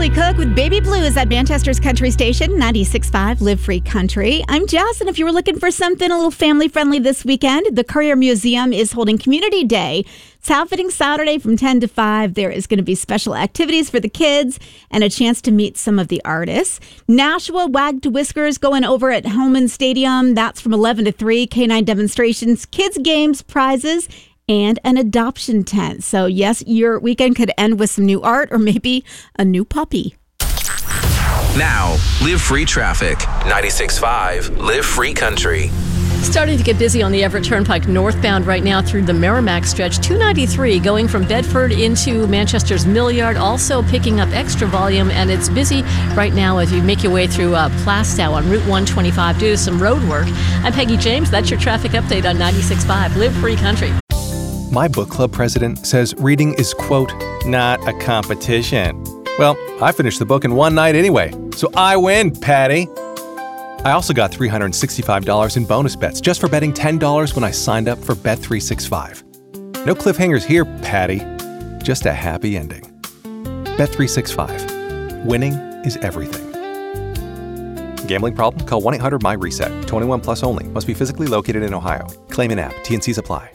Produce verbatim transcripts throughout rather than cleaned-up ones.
Ashley Cook with Baby Blues at Manchester's Country Station, ninety-six point five Live Free Country. I'm Jess, and if you were looking for something a little family-friendly this weekend, the Courier Museum is holding Community Day. It's Outfitting Saturday from ten to five. There is going to be special activities for the kids and a chance to meet some of the artists. Nashua Wag to Whiskers going over at Hellman Stadium. That's from eleven to three. K nine demonstrations, kids games, prizes, and an adoption tent. So yes, your weekend could end with some new art or maybe a new puppy. Now, Live Free Traffic. ninety-six point five Live Free Country. Starting to get busy on the Everett Turnpike northbound right now through the Merrimack stretch. two ninety-three going from Bedford into Manchester's Mill Yard, also picking up extra volume, and it's busy right now as you make your way through uh, Plastow on Route one twenty-five due to some road work. I'm Peggy James. That's your traffic update on ninety-six point five Live Free Country. My book club president says reading is, quote, not a competition. Well, I finished the book in one night anyway, so I win, Patty. I also got three hundred sixty-five dollars in bonus bets just for betting ten dollars when I signed up for Bet three sixty-five. No cliffhangers here, Patty. Just a happy ending. Bet three sixty-five. Winning is everything. Gambling problem? Call one eight hundred M Y RESET. twenty-one plus only. Must be physically located in Ohio. Claim in app. T and Cs apply.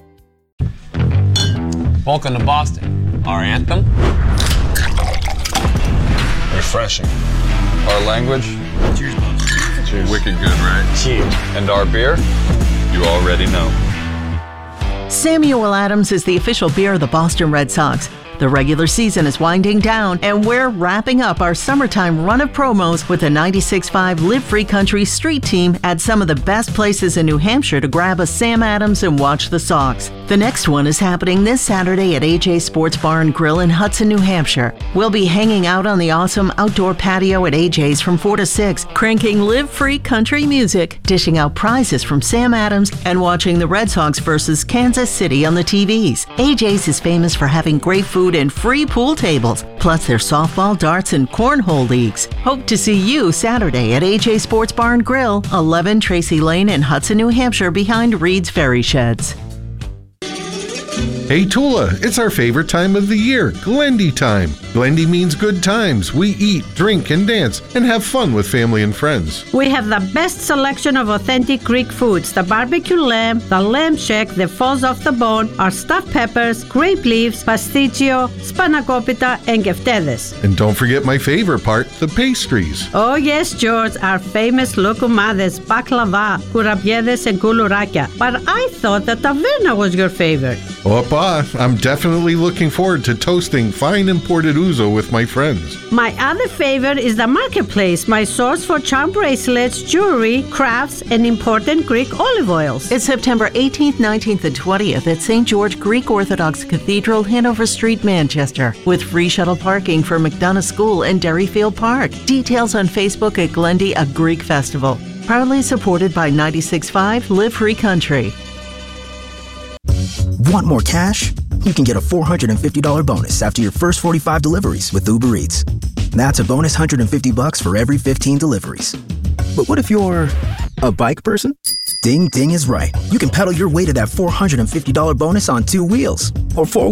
Welcome to Boston. Our anthem? Refreshing. Our language? Cheers, Boston. Cheers. Wicked good, right? Cheers. And our beer? You already know. Samuel Adams is the official beer of the Boston Red Sox. The regular season is winding down, and we're wrapping up our summertime run of promos with the ninety-six point five Live Free Country Street Team at some of the best places in New Hampshire to grab a Sam Adams and watch the Sox. The next one is happening this Saturday at A J's Sports Bar and Grill in Hudson, New Hampshire. We'll be hanging out on the awesome outdoor patio at A J's from four to six, cranking Live Free Country music, dishing out prizes from Sam Adams, and watching the Red Sox versus Kansas City on the T Vs. A J's is famous for having great food and free pool tables, plus their softball, darts, and cornhole leagues. Hope to see you Saturday at A J Sports Bar and Grill, eleven Tracy Lane in Hudson, New Hampshire, behind Reed's Ferry Sheds. Hey Tula, it's our favorite time of the year, Glendy time. Glendy means good times. We eat, drink, and dance, and have fun with family and friends. We have the best selection of authentic Greek foods, the barbecue lamb, the lamb shack that falls off the bone, our stuffed peppers, grape leaves, pasticcio, spanakopita, and geftedes. And don't forget my favorite part, the pastries. Oh yes, George, our famous loukoumades, baklava, kourabiedes, and koulourakia. But I thought that taverna was your favorite. Opa, I'm definitely looking forward to toasting fine imported ouzo with my friends. My other favorite is the marketplace, my source for charm bracelets, jewelry, crafts, and important Greek olive oils. It's September eighteenth, nineteenth, and twentieth at Saint George Greek Orthodox Cathedral, Hanover Street, Manchester, with free shuttle parking for McDonough School and Derryfield Park. Details on Facebook at Glendy, a Greek festival. Proudly supported by ninety-six point five Live Free Country. Want more cash? You can get a four hundred fifty dollars bonus after your first forty-five deliveries with Uber Eats. That's a bonus one hundred fifty bucks for every fifteen deliveries. But what if you're a bike person? Ding Ding is right. You can pedal your way to that four hundred fifty dollars bonus on two wheels or four